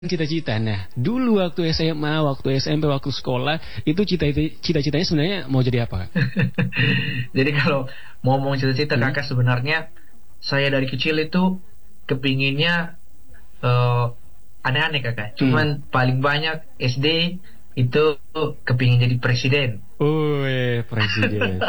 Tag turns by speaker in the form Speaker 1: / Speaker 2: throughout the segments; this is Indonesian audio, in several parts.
Speaker 1: Cita-cita. Nah, dulu waktu SMA, waktu SMP, waktu sekolah, itu cita-citanya sebenarnya mau jadi apa, Kak?
Speaker 2: Jadi kalau mau ngomong cita-cita
Speaker 1: Hmm?
Speaker 2: kakak, sebenarnya saya dari kecil itu kepinginnya eh, aneh-aneh kakak.
Speaker 1: Hmm.
Speaker 2: Cuman paling banyak SD itu kepingin jadi presiden.
Speaker 1: Presiden.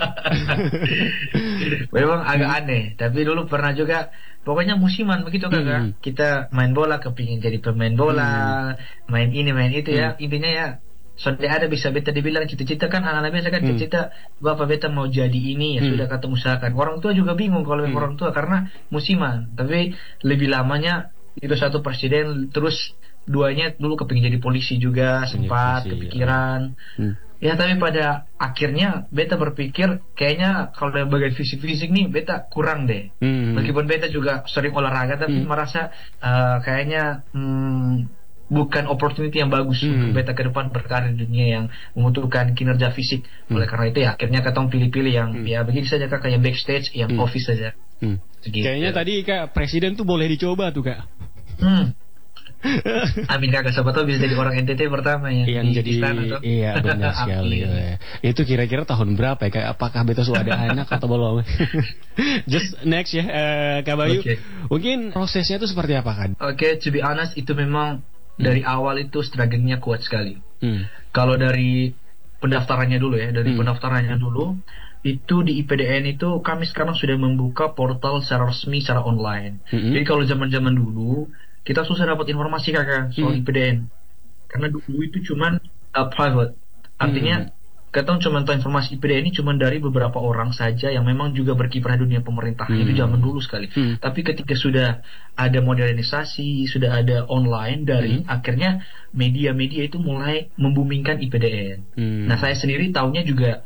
Speaker 2: Memang agak
Speaker 1: Hmm?
Speaker 2: aneh, tapi dulu pernah juga. Pokoknya musiman begitu
Speaker 1: Hmm.
Speaker 2: kakak. Kita main bola, kepingin jadi pemain bola,
Speaker 1: Hmm.
Speaker 2: main ini main itu
Speaker 1: Hmm.
Speaker 2: ya. Intinya ya, sudah ada bisa beta dibilang cita-cita kan, anak-anak biasa kan
Speaker 1: Hmm.
Speaker 2: cita-cita, bapak beta mau jadi ini ya
Speaker 1: Hmm.
Speaker 2: sudah, kata usahakan. Orang tua juga bingung kalau memang
Speaker 1: Hmm.
Speaker 2: orang tua karena musiman. Tapi lebih lamanya itu satu presiden, terus duanya dulu kepingin jadi polisi juga,
Speaker 1: Menjadi
Speaker 2: sempat
Speaker 1: polisi.
Speaker 2: kepikiran.
Speaker 1: Hmm.
Speaker 2: Ya, tapi pada akhirnya beta berpikir kayaknya kalau dari bagian fisik-fisik nih beta kurang deh.
Speaker 1: Hmm.
Speaker 2: Meskipun beta juga sering olahraga, tapi
Speaker 1: Hmm.
Speaker 2: merasa kayaknya bukan opportunity yang bagus untuk
Speaker 1: Hmm.
Speaker 2: beta ke depan berkarir di dunia yang membutuhkan kinerja fisik.
Speaker 1: Hmm.
Speaker 2: Oleh karena itu ya akhirnya ketong pilih-pilih yang
Speaker 1: Hmm.
Speaker 2: ya begini saja kak, kayak backstage, yang
Speaker 1: Hmm.
Speaker 2: office saja.
Speaker 1: Hmm. Kayaknya
Speaker 2: Gitu.
Speaker 1: tadi Kak, presiden tuh boleh dicoba tuh, Kak.
Speaker 2: Hmm. Amin kakak, siapa tahu bisa jadi orang NTT pertama ya
Speaker 1: Yang
Speaker 2: di
Speaker 1: jadi,
Speaker 2: istana tuh.
Speaker 1: iya benar sekali.
Speaker 2: Amin.
Speaker 1: Itu kira-kira tahun berapa ya, Kak? Apakah beta sudah ada anak atau belum? Just next ya, Kak Bayu.
Speaker 2: Oke.
Speaker 1: Mungkin prosesnya itu seperti apa, Kak?
Speaker 2: Oke, to be honest, itu memang dari awal itu struggle-nya kuat sekali.
Speaker 1: Hmm.
Speaker 2: Kalau dari pendaftarannya dulu ya, dari
Speaker 1: Hmm.
Speaker 2: pendaftarannya dulu, itu di IPDN itu kami sekarang sudah membuka portal secara resmi, secara online.
Speaker 1: Hmm.
Speaker 2: Jadi kalau zaman-zaman dulu, kita susah dapat informasi kakak soal
Speaker 1: Hmm.
Speaker 2: IPDN. Karena dulu itu cuman private. Artinya,
Speaker 1: Hmm.
Speaker 2: kita cuma tahu informasi IPDN ini cuma dari beberapa orang saja yang memang juga berkiprah di dunia pemerintahan. Itu zaman dulu sekali.
Speaker 1: Hmm.
Speaker 2: Tapi ketika sudah ada modernisasi, sudah ada online daring, akhirnya media-media itu mulai membumingkan IPDN.
Speaker 1: Hmm.
Speaker 2: Nah, saya sendiri tahunya juga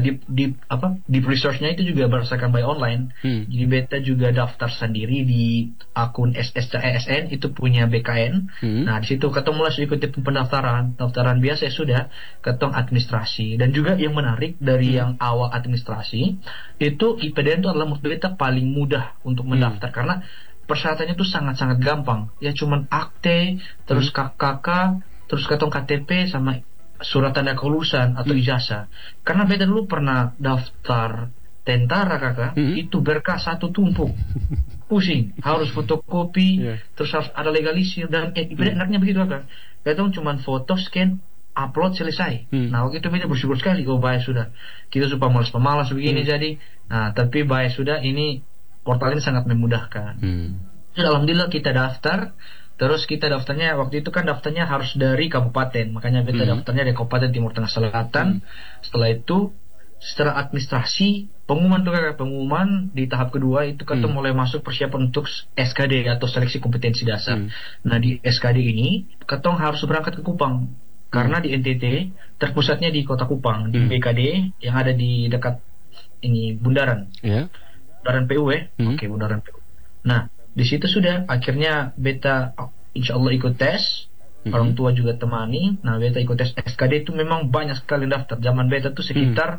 Speaker 2: di research-nya itu juga berdasarkan by online.
Speaker 1: Hmm.
Speaker 2: Jadi beta juga daftar sendiri di akun SSCSN, itu punya BKN.
Speaker 1: Hmm.
Speaker 2: Nah, di situ ketemu mulai ikuti pendaftaran biasa ya sudah, ketong administrasi. Dan juga yang menarik dari yang awal administrasi, itu IPDN itu adalah menurut beta paling mudah untuk mendaftar karena persyaratannya tuh sangat-sangat gampang. Ya cuman akte, terus KKK, terus ketong KTP sama surat tanda kelulusan atau ijazah. Karena beta dulu pernah daftar tentara kakak, itu berkas satu tumpuk, pusing, harus fotokopi, terus harus ada legalisir, dan IPDN enaknya begitu kakak. Ketong cuman foto, scan, upload, selesai. Nah waktu itu beta bersyukur sekali, oh baik sudah, kita suka malas-pemalas begini jadi. Nah tapi baik sudah, ini portal ini sangat memudahkan. Alhamdulillah kita daftar. Terus kita daftarnya, waktu itu kan daftarnya harus dari kabupaten, makanya beta daftarnya dari Kabupaten Timur Tengah Selatan. Setelah itu, setelah administrasi, pengumuman tuh kakak, pengumuman di tahap kedua itu kita mulai masuk persiapan untuk SKD atau seleksi kompetensi dasar. Nah di SKD ini, ketong harus berangkat ke Kupang. Karena di NTT, terpusatnya di kota Kupang, di BKD, yang ada di dekat ini, Bundaran. Bundaran PU ya. Oke, Bundaran PU. Nah, di situ sudah akhirnya beta insya Allah ikut tes, orang tua juga temani. Nah beta ikut tes SKD itu memang banyak sekali daftar. Zaman beta tuh sekitar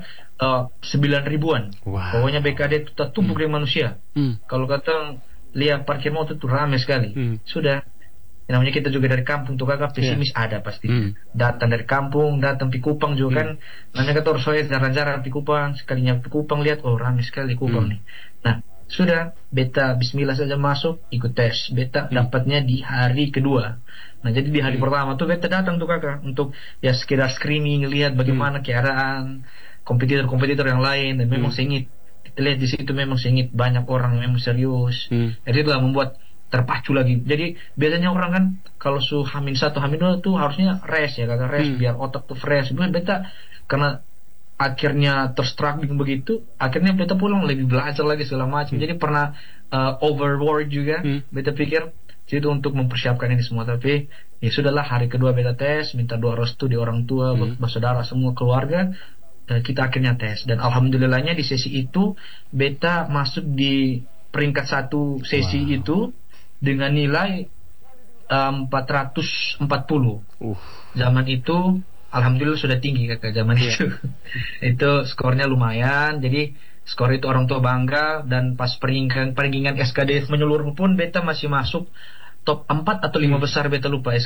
Speaker 2: 9 ribuan. Pokoknya BKD itu tertumpuk dengan manusia. Kalau kata lihat parkir motor itu ramai sekali. Sudah, namanya kita juga dari kampung tuh kakak, pesimis ada pasti. Datang dari kampung, datang di Kupang juga kan. Namanya kata orang jarang-jarang di Kupang, sekalinya di Kupang lihat, oh ramai sekali Kupang nih. Nah sudah, beta bismillah saja masuk, ikut tes. Beta dapatnya di hari kedua. Nah jadi di hari pertama tuh beta datang tuh kakak untuk ya sekedar screening, lihat bagaimana keadaan kompetitor-kompetitor yang lain. Dan memang sengit, kita lihat di situ memang sengit, banyak orang memang serius. Jadi itulah membuat terpacu lagi. Jadi biasanya orang kan kalau Hamin 1, Hamin 2 tuh harusnya rest ya kakak, rest biar otak tuh fresh. Beta karena akhirnya terstruggling begitu, akhirnya beta pulang lebih belajar lagi segala macam. Jadi pernah overwork juga. Beta pikir itu untuk mempersiapkan ini semua, tapi ya sudahlah, hari kedua beta tes, minta doa restu di orang tua, bersaudara, semua keluarga. Kita akhirnya tes, dan alhamdulillahnya di sesi itu beta masuk di peringkat 1 sesi itu dengan nilai 440. Zaman itu alhamdulillah sudah tinggi kakak zaman itu. Itu skornya lumayan, jadi skor itu orang tua bangga. Dan pas peringkat SKD menyeluruh pun beta masih masuk top 4 atau 5 besar beta lupa